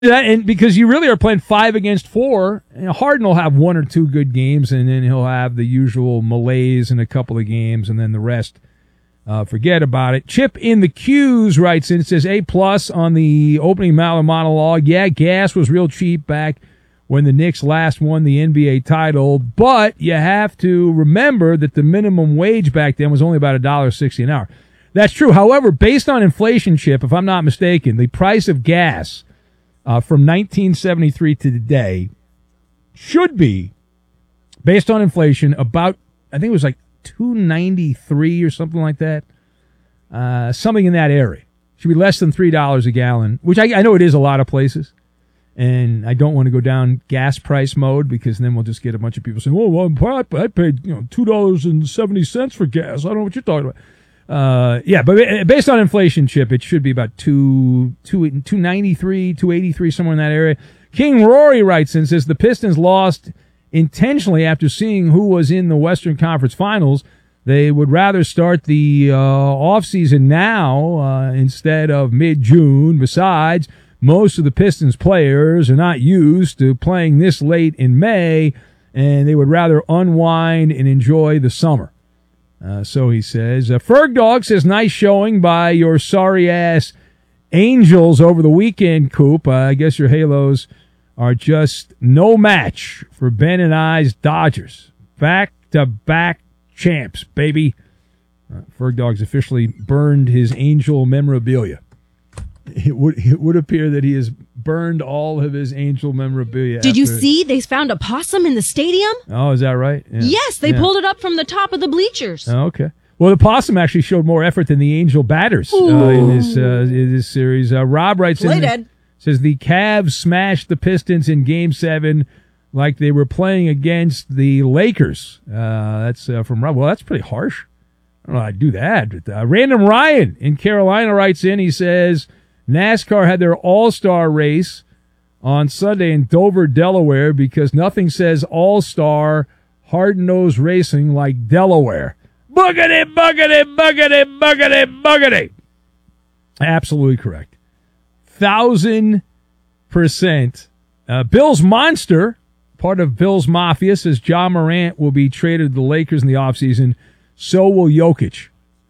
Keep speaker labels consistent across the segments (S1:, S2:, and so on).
S1: That, and because you really are playing 5 against 4, Harden will have 1 or 2 good games, and then he'll have the usual malaise in a couple of games, and then the rest, forget about it. Chip in the Q's writes in, it says A+ on the opening Maller monologue. Yeah, gas was real cheap back when the Knicks last won the NBA title, but you have to remember that the minimum wage back then was only about $1.60 an hour. That's true. However, based on inflation, Chip, if I'm not mistaken, the price of gas from 1973 to today should be, based on inflation, about, I think it was like $2.93 or something like that. Something in that area. Should be less than $3 a gallon, which I know it is a lot of places. And I don't want to go down gas price mode because then we'll just get a bunch of people saying, well, I paid $2.70 for gas. I don't know what you're talking about. Yeah, but based on inflation, Chip, it should be about $2.93, $2.83, somewhere in that area. King Rory writes and says the Pistons lost intentionally after seeing who was in the Western Conference Finals. They would rather start the offseason now instead of mid-June. Besides, most of the Pistons players are not used to playing this late in May, and they would rather unwind and enjoy the summer. So he says. Ferg Dog says, nice showing by your sorry-ass Angels over the weekend, Coop. I guess your Halos are just no match for Ben and I's Dodgers. Back-to-back champs, baby. Ferg Dog's officially burned his Angel memorabilia. It would appear that he has burned all of his Angel memorabilia.
S2: Did you see they found a possum in the stadium?
S1: Oh, is that right? Yeah.
S2: Yes, they pulled it up from the top of the bleachers.
S1: Oh, okay. Well, the possum actually showed more effort than the Angel batters in this series. Rob writes in, says the Cavs smashed the Pistons in Game 7 like they were playing against the Lakers. That's from Rob. Well, that's pretty harsh. I don't know how I'd do that. But, Random Ryan in Carolina writes in, he says, NASCAR had their all-star race on Sunday in Dover, Delaware, because nothing says all-star hard-nosed racing like Delaware. Boogity, boogity, boogity, boogity, boogity. Absolutely correct. 1,000%. Bill's Monster, part of Bill's Mafia, says Ja Morant will be traded to the Lakers in the offseason. So will Jokic.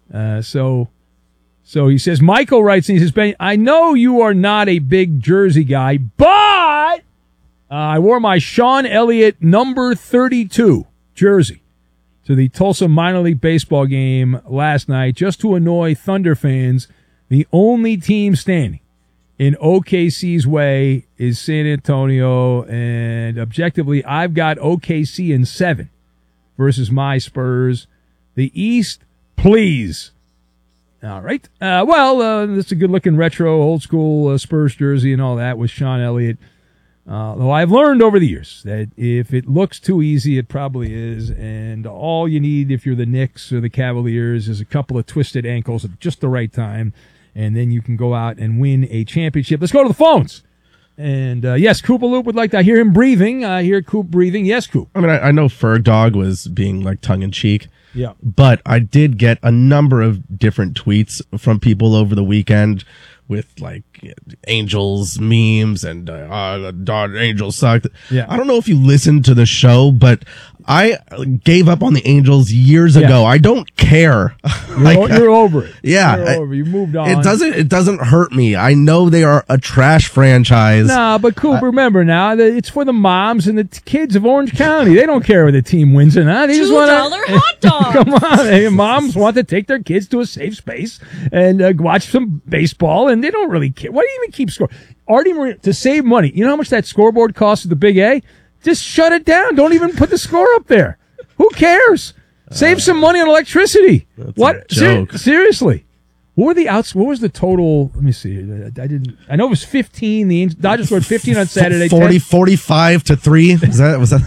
S1: So he says, Michael writes, and he says, Ben, I know you are not a big jersey guy, but I wore my Sean Elliott number 32 jersey to the Tulsa minor league baseball game last night just to annoy Thunder fans. The only team standing in OKC's way is San Antonio, and objectively, I've got OKC in 7 versus my Spurs. The East, please. All right. That's a good-looking retro, old-school Spurs jersey and all that with Sean Elliott. Though I've learned over the years that if it looks too easy, it probably is. And all you need if you're the Knicks or the Cavaliers is a couple of twisted ankles at just the right time, and then you can go out and win a championship. Let's go to the phones. And, yes, Koopaloop would like to hear him breathing. I hear Coop breathing. Yes, Coop.
S3: I mean, I know Ferg Dog was being, like, tongue-in-cheek.
S1: Yeah.
S3: But I did get a number of different tweets from people over the weekend with like Angels memes and Angels sucked.
S1: Yeah.
S3: I don't know if you listened to the show, but I gave up on the Angels years ago. I don't care.
S1: You're over it.
S3: Yeah.
S1: You're over. You moved on.
S3: It doesn't hurt me. I know they are a trash franchise.
S1: No, but Coop, remember now that it's for the moms and the kids of Orange County. They don't care if the team wins or not. They just want
S2: $2 hot dogs.
S1: Come on. Hey, moms want to take their kids to a safe space and watch some baseball, and they don't really care. Why do you even keep score? Artie Moreno, to save money, you know how much that scoreboard costs at the Big A? Just shut it down. Don't even put the score up there. Who cares? Save some money on electricity. What? Seriously. What were the outs? What was the total? Let me see. I know it was 15. The Dodgers scored 15 on Saturday.
S3: 45 to 3. Was that?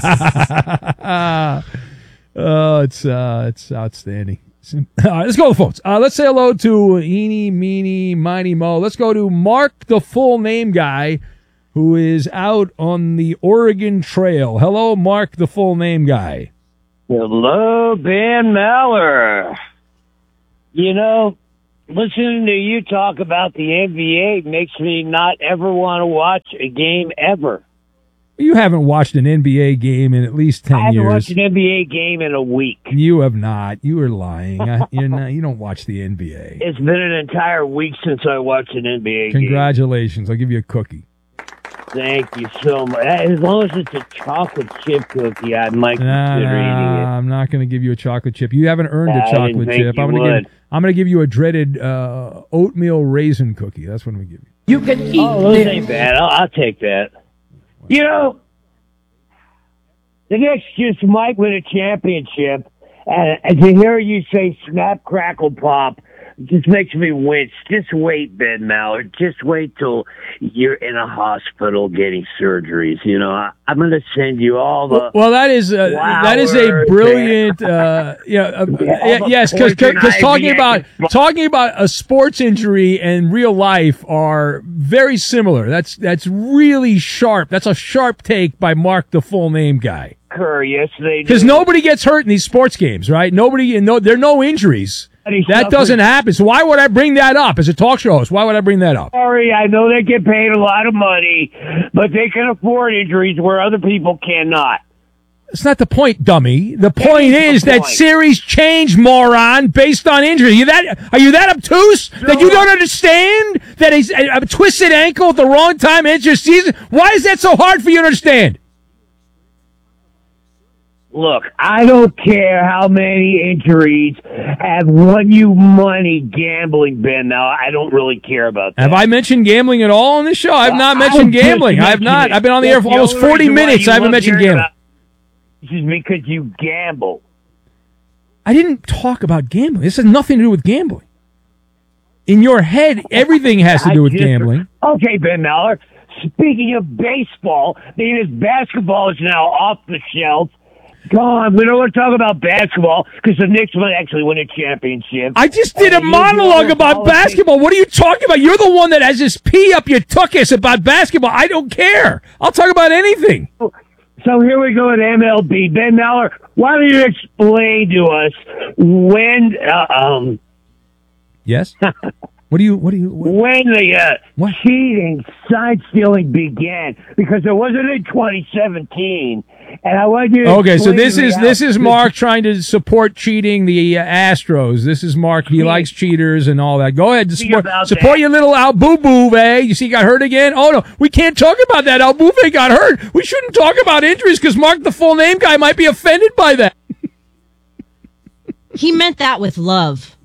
S1: It's outstanding. All right, let's go to the phones. Let's say hello to Eeny, Meeny, Miny, Mo. Let's go to Mark, the full name guy, who is out on the Oregon Trail. Hello, Mark, the full name guy.
S4: Hello, Ben Maller. You know, Listening to you talk about the NBA makes me not ever want to watch a game ever.
S1: You haven't watched an NBA game in at least 10
S4: I haven't
S1: years.
S4: watched an NBA game in a week.
S1: You have not. You are lying. You don't watch the NBA.
S4: It's been an entire week since I watched an NBA game.
S1: Congratulations. I'll give you a cookie.
S4: Thank you so much. As long as it's a chocolate chip cookie, I might consider eating it.
S1: I'm not going to give you a chocolate chip. You haven't earned a
S4: I didn't
S1: chocolate
S4: think
S1: chip.
S4: you
S1: I'm going to give you a dreaded oatmeal raisin cookie. That's what I'm going to give you.
S5: You can eat
S4: Those
S5: this.
S4: ain't bad. I'll take that. You know, the next just might win a championship, and to hear you say snap, crackle, pop just makes me wince. Just wait, Ben Mallard. Just wait till you're in a hospital getting surgeries. You know, I'm going to send you all the...
S1: Well, that is a brilliant, yes, because talking about a sports injury and real life are very similar. That's really sharp. That's a sharp take by Mark, the full name guy.
S4: Yes, they do.
S1: Because nobody gets hurt in these sports games, right? There are no injuries. That doesn't happen. So why would I bring that up as a talk show host? Why would I bring that up?
S4: Sorry, I know they get paid a lot of money, but they can afford injuries where other people cannot.
S1: It's not the point, dummy. The point is that series change, moron, based on injury. Are you that obtuse that you don't understand that a twisted ankle at the wrong time ends your season? Why is that so hard for you to understand?
S4: Look, I don't care how many injuries have won you money gambling, Ben. Now, I don't really care about that.
S1: Have I mentioned gambling at all on this show? I have not mentioned gambling. I have not. I've been on the air for almost 40 minutes. I haven't mentioned gambling.
S4: This is because you gamble.
S1: I didn't talk about gambling. This has nothing to do with gambling. In your head, everything has to do with gambling.
S4: Okay, Ben Mallard. Speaking of baseball, because basketball is now off the shelf. Gone. We don't want to talk about basketball because the Knicks might actually win a championship.
S1: I just did a monologue about basketball. What are you talking about? You're the one that has this pee up your tuchus about basketball. I don't care. I'll talk about anything.
S4: So here we go at MLB. Ben Mallard, why don't you explain to us when
S1: Yes? When
S4: the cheating, side stealing began? Because it wasn't in 2017. And I want you to
S1: okay, so this is Mark trying to support cheating the Astros. This is Mark. He likes cheaters and all that. Go ahead, support your little Altuve. You see, he got hurt again. Oh no, we can't talk about that. Altuve got hurt. We shouldn't talk about injuries because Mark, the full name guy, might be offended by that.
S2: He meant that with love.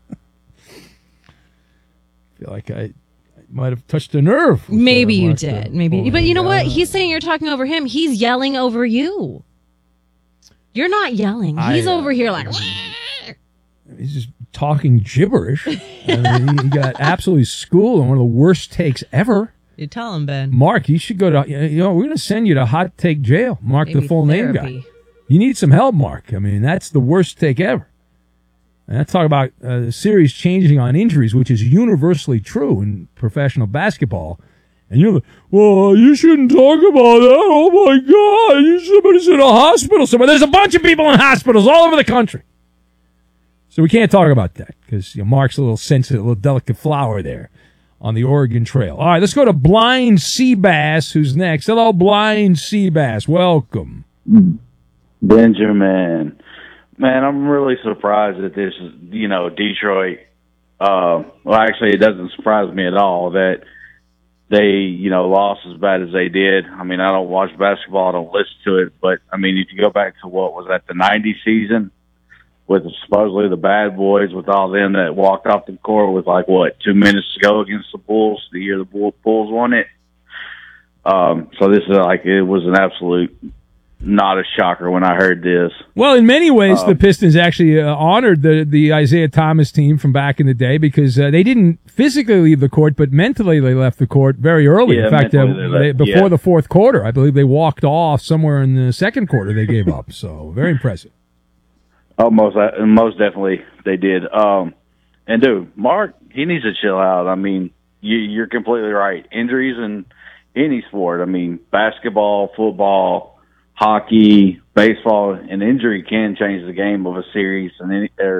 S1: I feel like I might have touched a nerve.
S2: Maybe you did. Maybe. But you know what? He's saying you're talking over him. He's yelling over you. You're not yelling. He's over here like...
S1: He's just talking gibberish. He got absolutely schooled on one of the worst takes ever.
S2: You tell him, Ben.
S1: Mark, you should go to... we're going to send you to hot take jail. Mark, the full name guy. You need some help, Mark. I mean, that's the worst take ever. And let's talk about series changing on injuries, which is universally true in professional basketball. And you're like, well, you shouldn't talk about that. Oh, my God. Somebody's in a hospital somewhere. There's a bunch of people in hospitals all over the country. So we can't talk about that because Mark's a little sensitive, a little delicate flower there on the Oregon Trail. All right, let's go to Blind Seabass, who's next. Hello, Blind Seabass. Welcome.
S6: Benjamin. Man, I'm really surprised that this is, Detroit. Well, actually, it doesn't surprise me at all that they, lost as bad as they did. I mean, I don't watch basketball. I don't listen to it. But, I mean, if you go back to what was that, the 90s season with supposedly the bad boys with all them that walked off the court with, 2 minutes to go against the Bulls, the year the Bulls won it. So this is it was an absolute... not a shocker when I heard this.
S1: Well, in many ways, the Pistons actually honored the Isaiah Thomas team from back in the day because they didn't physically leave the court, but mentally they left the court very early.
S6: Yeah,
S1: in fact, before the fourth quarter, I believe they walked off somewhere in the second quarter. They gave up. So very impressive.
S6: Oh, most definitely they did. And dude, Mark, he needs to chill out. I mean, you're completely right. Injuries in any sport. I mean, basketball, football, hockey, baseball, an injury can change the game of a series and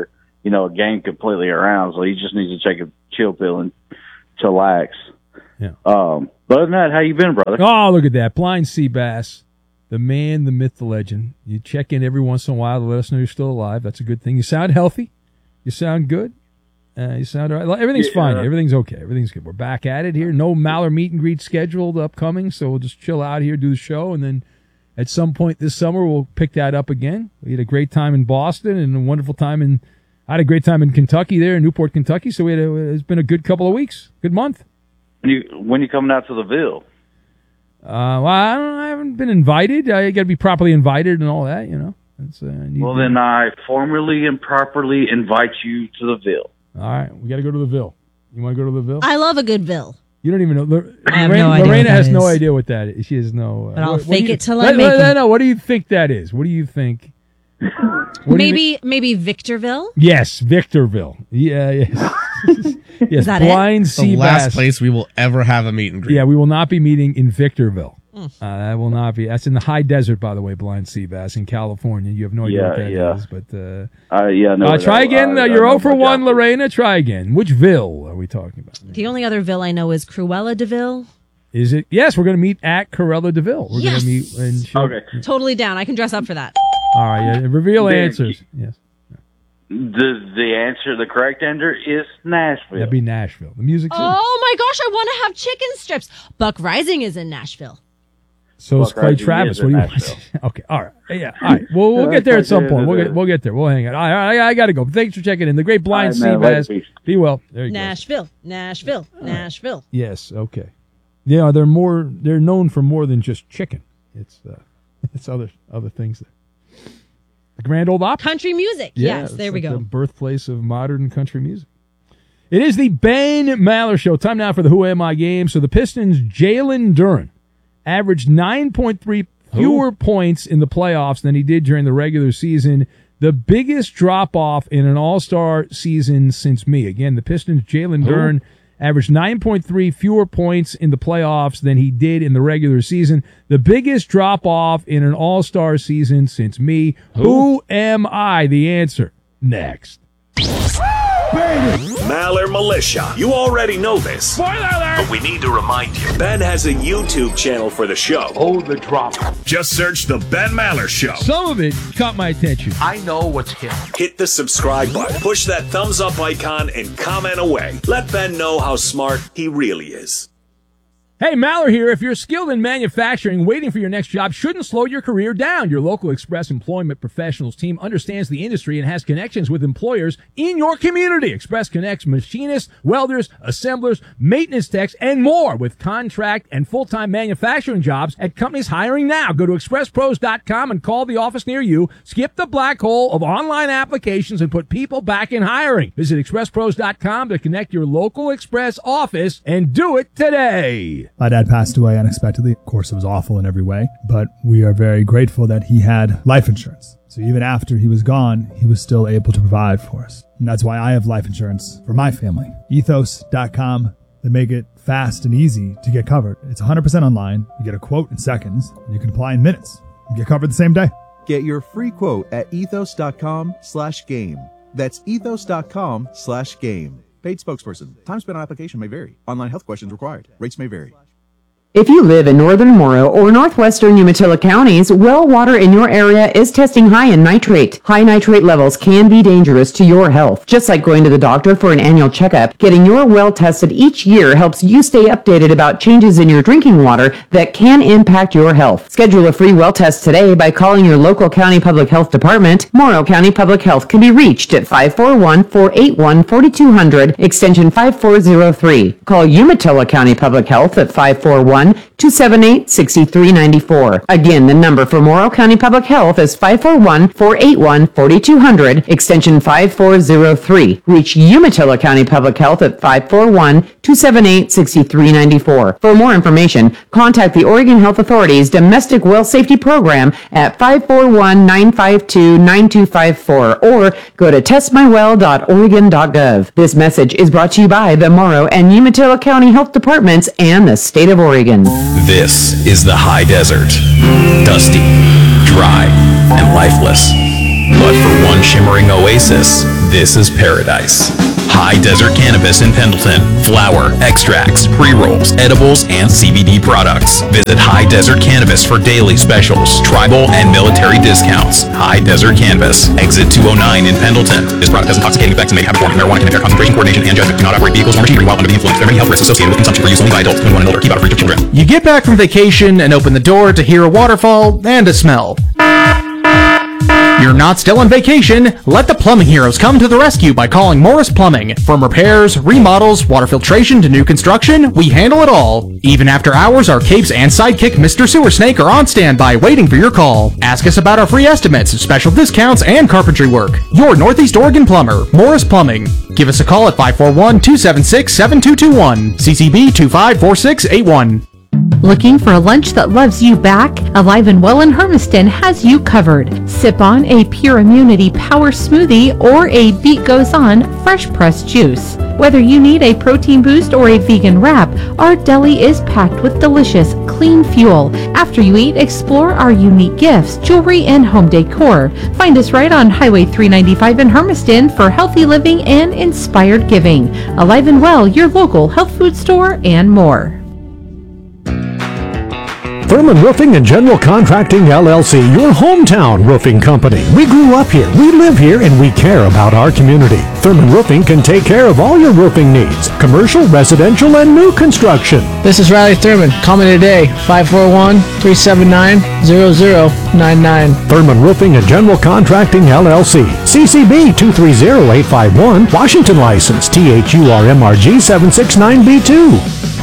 S6: a game completely around. So he just needs to take a chill pill and chillax.
S1: Yeah.
S6: But other than that, how you been, brother?
S1: Oh, look at that. Blind sea bass, the man, the myth, the legend. You check in every once in a while to let us know you're still alive. That's a good thing. You sound healthy. You sound good. You sound all right. Everything's fine. Everything's okay. Everything's good. We're back at it here. No Maller meet and greet scheduled upcoming, so we'll just chill out here, do the show, and then at some point this summer we'll pick that up again. We had a great time in Boston and a wonderful time I had a great time in Kentucky there, in Newport, Kentucky, so it's been a good couple of weeks. Good month.
S6: When you coming out to the Ville?
S1: Well, I haven't been invited. I got to be properly invited and all that,
S6: Then I formally and properly invite you to the Ville.
S1: All right, we got to go to the Ville. You want to go to the Ville?
S2: I love a good Ville.
S1: You don't even know.
S2: I have no idea.
S1: Lorena has no idea what that is. She has no.
S2: But I'll fake it till I make it.
S1: No, what do you think that is? What do you think?
S2: Maybe Victorville?
S1: Yes, Victorville. Yeah, yes. Yes,
S2: is that
S1: blind
S2: it?
S1: sea
S3: the
S1: bass.
S3: last place we will ever have a meet and greet.
S1: Yeah, we will not be meeting in Victorville. That will not be. That's in the high desert, by the way, blind sea bass in California. You have no idea what that is. But try again. You're 0 for 1, Lorena. Try again. Which Ville are we talking about?
S2: The only other Ville I know is Cruella de Vil.
S1: Is it? Yes, we're going to meet at Cruella de Vil. We're
S2: Yes.
S1: going to meet.
S6: Okay.
S2: Totally down. I can dress up for that.
S1: All right. Yeah, reveal answers. Yes.
S6: The correct answer is Nashville.
S1: That'd be Nashville. The music.
S2: Oh my gosh, I want to have chicken strips. Buck Rising is in Nashville.
S1: So is
S6: Buck
S1: Clay
S6: Rising
S1: Travis.
S6: is
S1: What do
S6: in
S1: you want?
S6: Nashville.
S1: Okay. All right. Yeah. All right. We'll get there at some point. We'll get there. We'll hang out. All right. I got to go. Thanks for checking in. The great blind sea bass. Be well. There you
S2: Nashville.
S1: go. Yes. Okay. Yeah. They're known for more than just chicken. It's other things there. The Grand Ole Opry.
S2: Country music. Yes, there we go.
S1: The birthplace of modern country music. It is the Ben Maller Show. Time now for the Who Am I game. So the Pistons' Jalen Duren averaged 9.3 fewer points in the playoffs than he did during the regular season. The biggest drop-off in an all-star season since me. Again, the Pistons' Jalen Duren averaged 9.3 fewer points in the playoffs than he did in the regular season. The biggest drop-off in an all-star season since me. Who am I? The answer next.
S5: Maller Militia. You already know this.
S1: Spoiler alert!
S5: But we need to remind you. Ben has a YouTube channel for the show.
S7: Oh, the drop.
S5: Just search The Ben Maller Show.
S1: Some of it caught my attention.
S7: I know what's him.
S5: Hit the subscribe button, push that thumbs up icon, and comment away. Let Ben know how smart he really is.
S1: Hey, Maller here. If you're skilled in manufacturing, waiting for your next job shouldn't slow your career down. Your local Express Employment Professionals team understands the industry and has connections with employers in your community. Express connects machinists, welders, assemblers, maintenance techs, and more with contract and full-time manufacturing jobs at companies hiring now. Go to expresspros.com and call the office near you. Skip the black hole of online applications and put people back in hiring. Visit expresspros.com to connect your local Express office and do it today.
S8: My dad passed away unexpectedly. Of course, it was awful in every way, but we are very grateful that he had life insurance. So even after he was gone, he was still able to provide for us. And that's why I have life insurance for my family. Ethos.com. They make it fast and easy to get covered. It's 100% online. You get a quote in seconds. And you can apply in minutes. You get covered the same day.
S9: Get your free quote at ethos.com/game. That's ethos.com/game. Paid spokesperson. Time spent on application may vary. Online health questions required. Rates may vary.
S10: If you live in northern Morrow or northwestern Umatilla counties, well water in your area is testing high in nitrate. High nitrate levels can be dangerous to your health. Just like going to the doctor for an annual checkup, getting your well tested each year helps you stay updated about changes in your drinking water that can impact your health. Schedule a free well test today by calling your local county public health department. Morrow County Public Health can be reached at 541-481-4200, extension 5403. Call Umatilla County Public Health at 541-278-6394. Again, the number for Morrow County Public Health is 541-481-4200, extension 5403. Reach Umatilla County Public Health at 541-278-6394. For more information, contact the Oregon Health Authority's Domestic Well Safety Program at 541-952-9254 or go to testmywell.oregon.gov. This message is brought to you by the Morrow and Umatilla County Health Departments and the state of Oregon.
S11: This is the high desert. Dusty, dry, and lifeless. But for one shimmering oasis, this is paradise. High Desert Cannabis in Pendleton. Flower, extracts, pre-rolls, edibles, and CBD products. Visit High Desert Cannabis for daily specials, tribal, and military discounts. High Desert Cannabis, exit 209 in Pendleton. This product has intoxicating effects and may have a form of marijuana can impair concentration, coordination, and judgment. Do not operate vehicles or machinery while under the influence. There are many health risks associated with consumption for use only by adults 21 and older. Keep out of reach of children.
S7: You get back from vacation and open the door to hear a waterfall and a smell. You're not still on vacation. Let the plumbing heroes come to the rescue by calling Morris Plumbing. From repairs, remodels, water filtration to new construction, we handle it all. Even after hours, our capes and sidekick Mr. Sewer Snake are on standby waiting for your call. Ask us about our free estimates, special discounts, and carpentry work. Your Northeast Oregon plumber, Morris Plumbing. Give us a call at 541-276-7221. CCB 254681.
S12: Looking for a lunch that loves you back? Alive and Well in Hermiston has you covered. Sip on a Pure Immunity Power Smoothie or a Beat Goes On fresh pressed juice. Whether you need a protein boost or a vegan wrap, our deli is packed with delicious, clean fuel. After you eat, explore our unique gifts, jewelry, and home decor. Find us right on Highway 395 in Hermiston for healthy living and inspired giving. Alive and Well, your local health food store, and more.
S13: Thurman Roofing and General Contracting, LLC, your hometown roofing company. We grew up here, we live here, and we care about our community. Thurman Roofing can take care of all your roofing needs, commercial, residential, and new construction.
S14: This is Riley Thurman. Call me today, 541-379-0099.
S13: Thurman Roofing and General Contracting, LLC, CCB 230851, Washington license, THURMRG 769B2.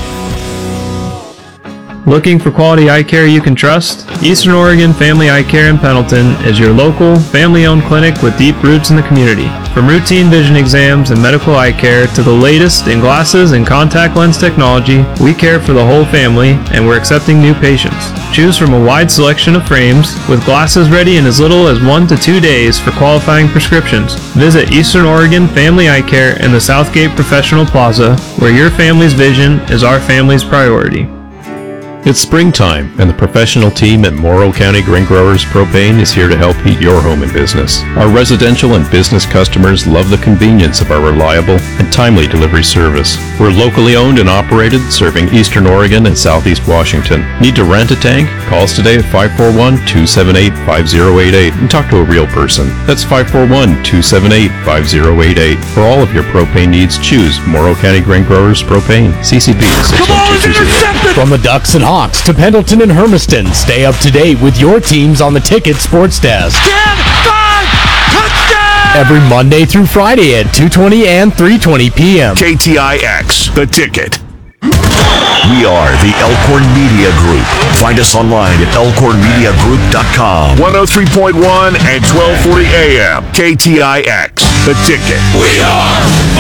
S15: Looking for quality eye care you can trust? Eastern Oregon Family Eye Care in Pendleton is your local, family-owned clinic with deep roots in the community. From routine vision exams and medical eye care to the latest in glasses and contact lens technology, we care for the whole family and we're accepting new patients. Choose from a wide selection of frames with glasses ready in as little as 1 to 2 days for qualifying prescriptions. Visit Eastern Oregon Family Eye Care in the Southgate Professional Plaza, where your family's vision is our family's priority.
S16: It's springtime, and the professional team at Morrow County Grain Growers Propane is here to help heat your home and business. Our residential and business customers love the convenience of our reliable and timely delivery service. We're locally owned and operated, serving Eastern Oregon and Southeast Washington. Need to rent a tank? Call us today at 541-278-5088 and talk to a real person. That's 541-278-5088. For all of your propane needs, choose Morrow County Grain Growers Propane. CCB 61220.
S17: From the Ducks and Hawks to Pendleton and Hermiston, stay up to date with your teams on the Ticket Sports Desk.
S18: 10-5 touchdown!
S17: Every Monday through Friday at 2:20 and 3:20 p.m.
S5: KTIX, The Ticket. We are the Elkhorn Media Group. Find us online at elkhornmediagroup.com. 103.1 and 1240 AM. KTIX, The Ticket.
S18: We are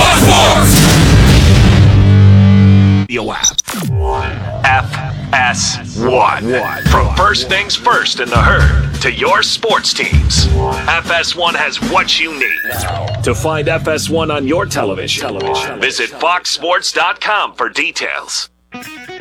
S5: FS1. From first things first in the herd to your sports teams, FS1 has what you need. To find FS1 on your television, visit foxsports.com for details.